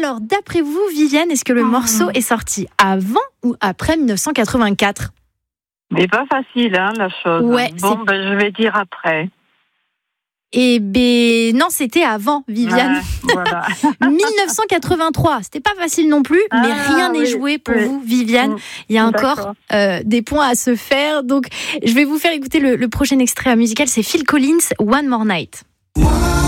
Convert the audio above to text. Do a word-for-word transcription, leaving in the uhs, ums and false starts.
Alors, d'après vous, Viviane, est-ce que le Oh. morceau est sorti avant ou après dix-neuf cent quatre-vingt-quatre ? Mais pas facile, hein, la chose. Ouais, bon, c'est- ben, je vais dire après. Eh ben non, c'était avant, Viviane. Ouais, voilà. dix-neuf cent quatre-vingt-trois, c'était pas facile non plus, mais Ah, rien n'est oui, joué pour oui. vous, Viviane. Mm, Il y a d'accord. encore euh, des points à se faire. Donc, je vais vous faire écouter le, le prochain extrait musical, c'est Phil Collins, One More Night.